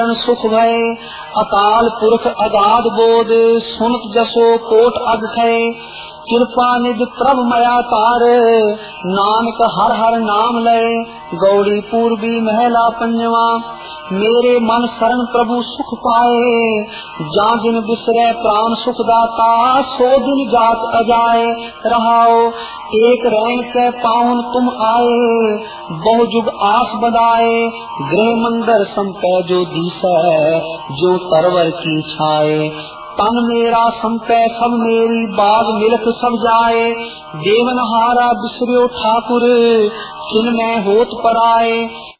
सुख भय अकाल पुरख अगाध बोध सुनत जसो कोट अगखय कृपा निध प्रभ मया तार नानक हर हर नाम लय गौड़ी पूर्वी महला पंजवा मेरे मन शरण प्रभु सुख पाए जा दिन बिसरे प्राण सुख दाता सो दिन जात अजाए रहाओ एक रैन के पावन तुम आए बहु जुग आस बदाए गृह मंदिर संपै जो दीसै जो तरवर की छाए तन मेरा संपै सब मेरी बाग मिलत सब जाए देवनहारा बिसरियो ठाकुर किन में होत पराए